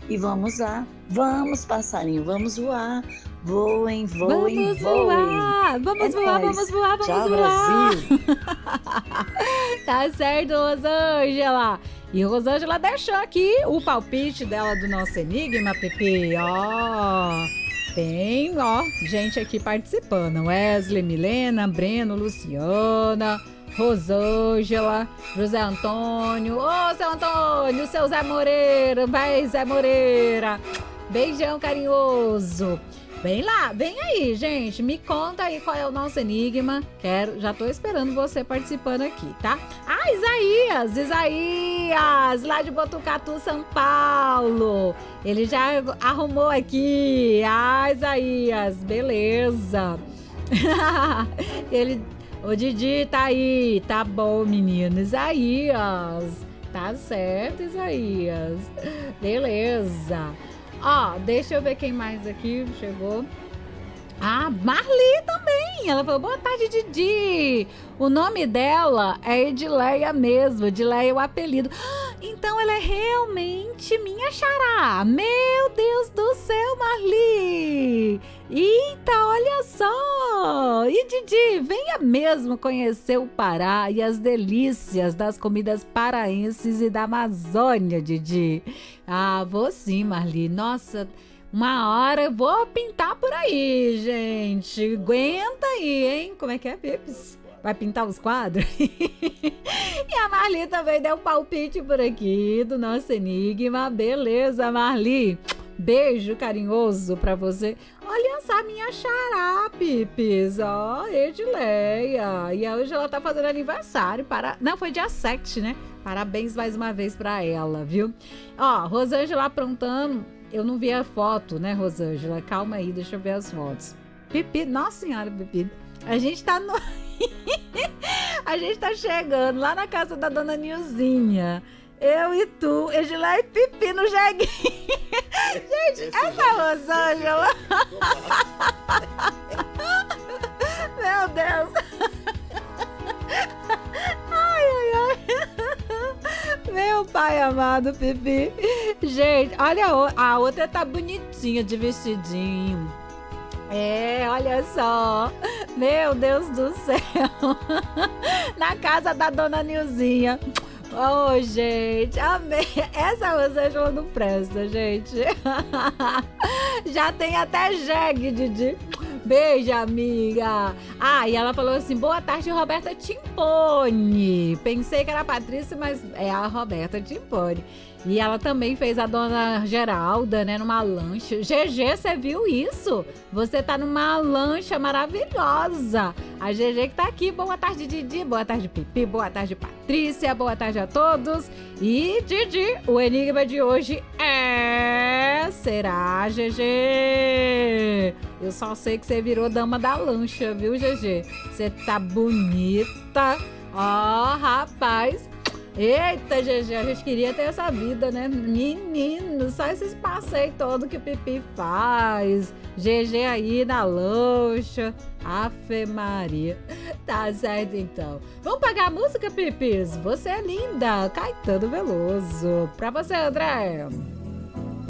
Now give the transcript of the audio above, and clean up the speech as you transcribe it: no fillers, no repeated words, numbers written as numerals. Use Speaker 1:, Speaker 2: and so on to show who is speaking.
Speaker 1: e vamos lá. Vamos, passarinho, vamos voar. Voem, voem,
Speaker 2: Vamos
Speaker 1: voem.
Speaker 2: voar,
Speaker 1: É
Speaker 2: vamos voar, vamos
Speaker 1: nóis.
Speaker 2: voar, vamos
Speaker 1: Tchau,
Speaker 2: voar.
Speaker 1: Brasil.
Speaker 2: Tá certo, Rosângela. E Rosângela deixou aqui o palpite dela do nosso enigma, Pepe. Ó, tem, ó, gente aqui participando. Wesley, Milena, Breno, Luciana, Rosângela, José Antônio. Ô, seu Antônio, seu Zé Moreira. Vai, Zé Moreira. Beijão carinhoso. Vem lá, vem aí, gente. Me conta aí qual é o nosso enigma. Já tô esperando você participando aqui, tá? Ah, Isaías, lá de Botucatu, São Paulo. Ele já arrumou aqui. Ah, Isaías, beleza. O Didi tá aí. Tá bom, menino. Isaías. Tá certo, Isaías. Beleza. Ó, deixa eu ver quem mais aqui chegou. Ah, Marli também. Ela falou, boa tarde, Didi. O nome dela é Edileia mesmo. Edileia é o apelido. Então ela é realmente minha xará. Meu Deus do céu, Marli. Eita, olha só. E Didi, venha mesmo conhecer o Pará e as delícias das comidas paraenses e da Amazônia, Didi. Ah, vou sim, Marli. Nossa, uma hora eu vou pintar por aí, gente. Aguenta aí, hein? Como é que é, Pepes? Vai pintar os quadros? E a Marli também deu um palpite por aqui do nosso enigma. Beleza, Marli. Beijo carinhoso pra você. Olha essa minha xará, Pipes. Ó, Edileia. E hoje ela tá fazendo aniversário. Não, foi dia 7, né? Parabéns mais uma vez pra ela, viu? Ó, Rosângela aprontando. Eu não vi a foto, né, Rosângela? Calma aí, deixa eu ver as fotos. Pipi, nossa senhora, Pipi. A gente tá no... A gente tá chegando lá na casa da dona Nilzinha. Eu e tu, Edileia e Pipi no jeguinho. Gente, essa Rosângela... Meu Deus. Meu pai amado, Pipi. Gente, olha, a outra tá bonitinha de vestidinho. É, olha só. Meu Deus do céu. Na casa da dona Nilzinha. Oh, gente, amei. Essa Rosângela não presta, gente. Já tem até jegue, Didi. Beijo, amiga. Ah, e ela falou assim, boa tarde, Roberta Timpone. Pensei que era a Patrícia, mas é a Roberta Timpone. E ela também fez a dona Geralda, né, numa lancha. GG, você viu isso? Você tá numa lancha maravilhosa. A GG que tá aqui. Boa tarde, Didi. Boa tarde, Pipi. Boa tarde, Patrícia. Boa tarde a todos. E, Didi, o enigma de hoje é... Será, GG? Eu só sei que você virou dama da lancha, viu, GG? Você tá bonita. Ó, rapaz. Eita, GG, a gente queria ter essa vida, né? Menino, só esses passeios todos que o Pipi faz. GG aí na lancha. Afe Maria. Tá certo, então. Vamos pagar a música, Pipis? Você é linda. Caetano Veloso. Pra você, André.